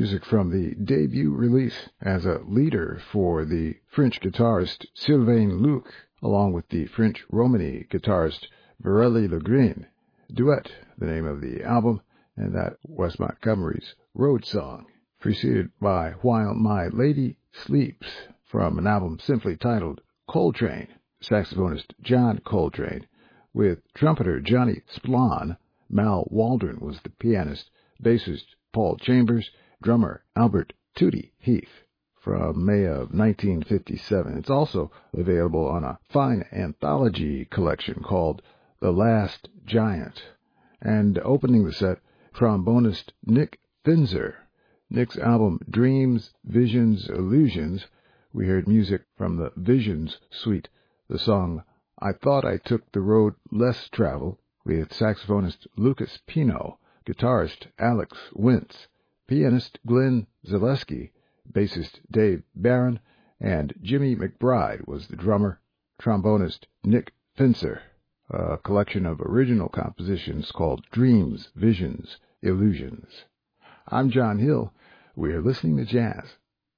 music from the debut release as a leader for the French guitarist Sylvain Luc, along with the French Romany guitarist Borelli Legrand. Duet, the name of the album, and that was Montgomery's Road Song, preceded by While My Lady Sleeps from an album simply titled Coltrane, saxophonist John Coltrane, with trumpeter Johnny Splon. Mal Waldron was the pianist, bassist Paul Chambers, drummer Albert Tootie Heath, from May of 1957. It's also available on a fine anthology collection called The Last Giant. And opening the set, trombonist Nick Finzer. Nick's album Dreams, Visions, Illusions. We heard music from the Visions suite, the song I Thought I Took the Road Less Traveled, with saxophonist Lucas Pino, guitarist Alex Wintz, pianist Glenn Zaleski, bassist Dave Barron, and Jimmy McBride was the drummer, trombonist Nick Finzer. A collection of original compositions called Dreams, Visions, Illusions. I'm John Hill. We're listening to jazz.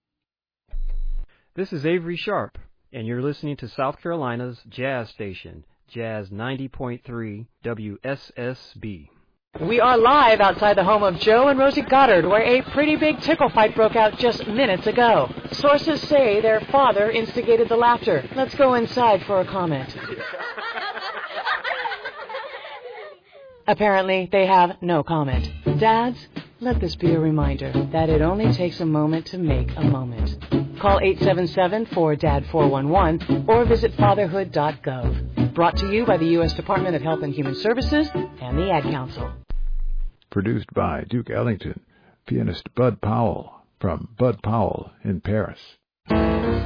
This is Avery Sharp, and you're listening to South Carolina's jazz station, Jazz 90.3 WSSB. We are live outside the home of Joe and Rosie Goddard, where a pretty big tickle fight broke out just minutes ago. Sources say their father instigated the laughter. Let's go inside for a comment. Apparently, they have no comment. Dads, let this be a reminder that it only takes a moment to make a moment. Call 877-4DAD-411 or visit fatherhood.gov. Brought to you by the U.S. Department of Health and Human Services and the Ad Council. Produced by Duke Ellington, pianist Bud Powell from Bud Powell in Paris.